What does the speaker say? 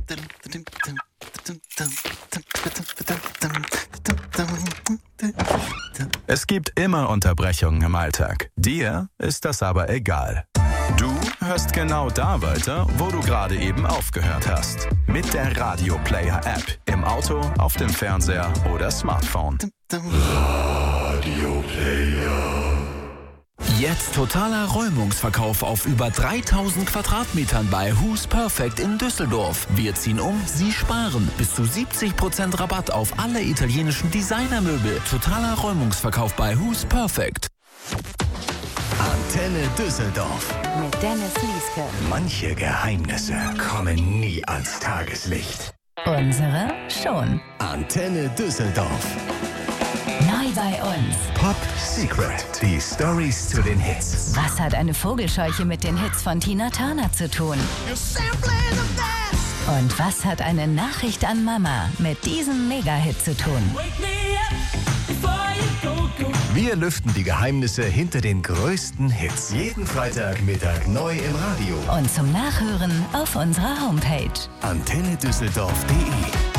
Es gibt immer Unterbrechungen im Alltag. Dir ist das aber egal. Du hörst genau da weiter, wo du gerade eben aufgehört hast. Mit der Radio Player App. Im Auto, auf dem Fernseher oder Smartphone. Radio Player. Jetzt totaler Räumungsverkauf auf über 3000 Quadratmetern bei Who's Perfect in Düsseldorf. Wir ziehen um, Sie sparen. Bis zu 70% Rabatt auf alle italienischen Designermöbel. Totaler Räumungsverkauf bei Who's Perfect. Antenne Düsseldorf. Mit Dennis Lieske. Manche Geheimnisse kommen nie ans Tageslicht. Unsere schon. Antenne Düsseldorf. Neu bei uns. Pop Secret. Die Stories zu den Hits. Was hat eine Vogelscheuche mit den Hits von Tina Turner zu tun? Und was hat eine Nachricht an Mama mit diesem Mega-Hit zu tun? Wir lüften die Geheimnisse hinter den größten Hits. Jeden Freitagmittag neu im Radio. Und zum Nachhören auf unserer Homepage. AntenneDüsseldorf.de